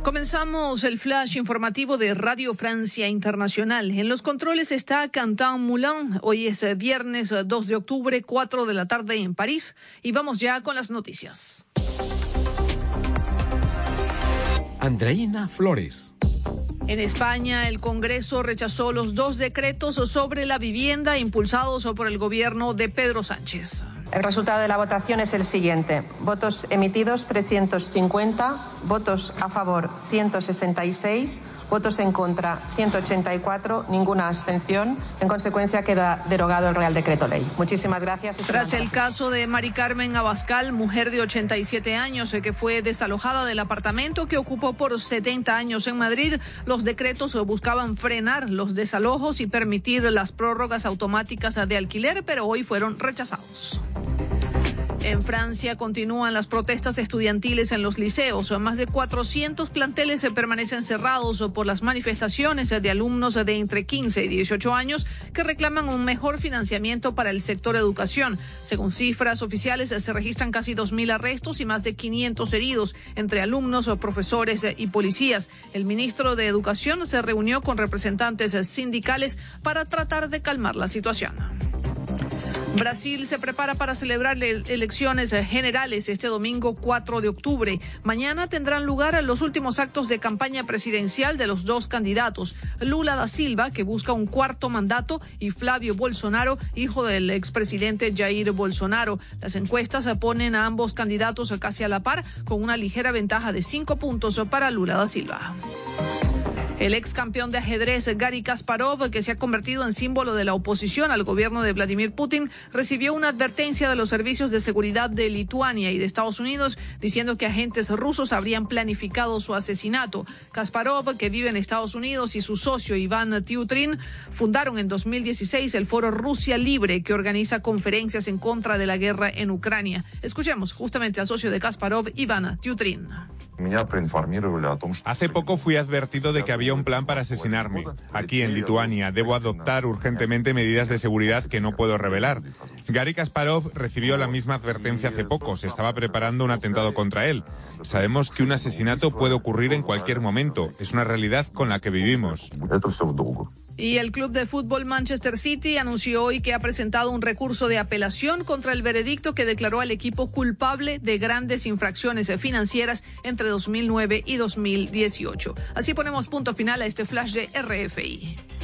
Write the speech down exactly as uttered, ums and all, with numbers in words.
Comenzamos el flash informativo de Radio Francia Internacional. En los controles está Quentin Moulin. Hoy es viernes dos de octubre, cuatro de la tarde en París. Y vamos ya con las noticias. Andreina Flores. En España, el Congreso rechazó los dos decretos sobre la vivienda impulsados por el gobierno de Pedro Sánchez. El resultado de la votación es el siguiente. Votos emitidos trescientos cincuenta, votos a favor ciento sesenta y seis, votos en contra ciento ochenta y cuatro, ninguna abstención. En consecuencia, queda derogado el Real Decreto Ley. Muchísimas gracias. Tras el caso de Mari Carmen Abascal, mujer de ochenta y siete años que fue desalojada del apartamento que ocupó por setenta años en Madrid, los decretos buscaban frenar los desalojos y permitir las prórrogas automáticas de alquiler, pero hoy fueron rechazados. En Francia continúan las protestas estudiantiles en los liceos. Más de cuatrocientos planteles se permanecen cerrados por las manifestaciones de alumnos de entre quince y dieciocho años que reclaman un mejor financiamiento para el sector educación. Según cifras oficiales, se registran casi dos mil arrestos y más de quinientos heridos entre alumnos, profesores y policías. El ministro de Educación se reunió con representantes sindicales para tratar de calmar la situación. Brasil se prepara para celebrar elecciones generales este domingo cuatro de octubre. Mañana tendrán lugar los últimos actos de campaña presidencial de los dos candidatos, Lula da Silva, que busca un cuarto mandato, y Flavio Bolsonaro, hijo del expresidente Jair Bolsonaro. Las encuestas ponen a ambos candidatos casi a la par, con una ligera ventaja de cinco puntos para Lula da Silva. El ex campeón de ajedrez Garry Kasparov, que se ha convertido en símbolo de la oposición al gobierno de Vladimir Putin, recibió una advertencia de los servicios de seguridad de Lituania y de Estados Unidos diciendo que agentes rusos habrían planificado su asesinato. Kasparov, que vive en Estados Unidos, y su socio Iván Tiutrin fundaron en dos mil dieciséis el foro Rusia Libre, que organiza conferencias en contra de la guerra en Ucrania. Escuchemos justamente al socio de Kasparov, Iván Tiutrin. Hace poco fui advertido de que había un plan para asesinarme. Aquí en Lituania debo adoptar urgentemente medidas de seguridad que no puedo revelar. Garry Kasparov recibió la misma advertencia hace poco. Se estaba preparando un atentado contra él. Sabemos que un asesinato puede ocurrir en cualquier momento. Es una realidad con la que vivimos. Y el club de fútbol Manchester City anunció hoy que ha presentado un recurso de apelación contra el veredicto que declaró al equipo culpable de grandes infracciones financieras entre dos mil nueve y dos mil dieciocho. Así ponemos punto final a este flash de R F I.